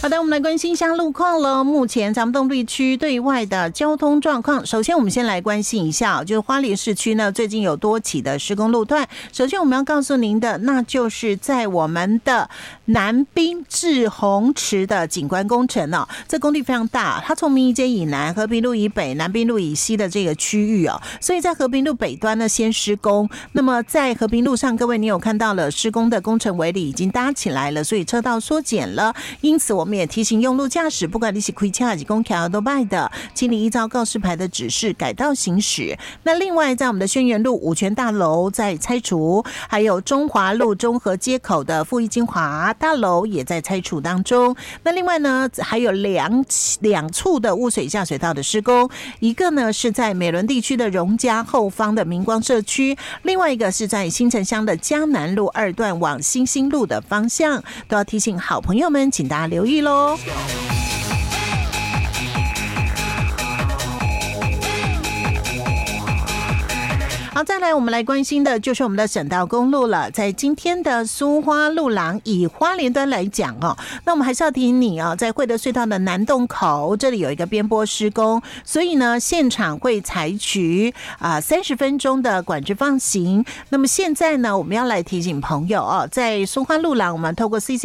好的，我们来关心一下路况了。目前咱们动力区对外的交通状况，首先我们先来关心一下，就是花莲市区呢最近有多起的施工路段。首先我们要告诉您的，那就是在我们的南滨至洪池的景观工程哦，这工地非常大，它从民意街以南、和平路以北、南滨路以西的这个区域哦，所以在和平路北端呢先施工。那么在和平路上，各位你有看到了施工的工程围篱已经搭起来了，所以车道缩减了。因此我们也提醒用路驾驶，不管你是开车还是公桥都拜的，请你依照告示牌的指示改道行驶。那另外在我们的轩辕路五权大楼在拆除，还有中华路中和街口的富益精华大楼也在拆除当中。那另外呢还有两处的污水下水道的施工，一个呢是在美仑地区的荣家后方的明光社区，另外一个是在新城乡的嘉南路2段往新兴路的方向，都要提醒好朋友们请大家留意咯。好，再来我们来关心的就是我们的省道公路了。在今天的苏花路廊以花莲端来讲哦，那我们还是要提醒你哦，在惠德隧道的南洞口这里有一个边坡施工，所以呢现场会采取30分钟的管制放行。那么现在呢我们要来提醒朋友哦，在苏花路廊我们透过 CC